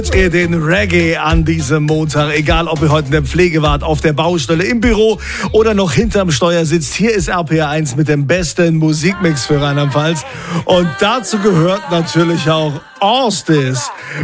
Ihr den Reggae an diesem Montag, egal ob ihr heute in der Pflege wart, auf der Baustelle, im Büro oder noch hinterm Steuer sitzt. Hier ist RPR1 mit dem besten Musikmix für Rheinland-Pfalz und dazu gehört natürlich auch Orstis.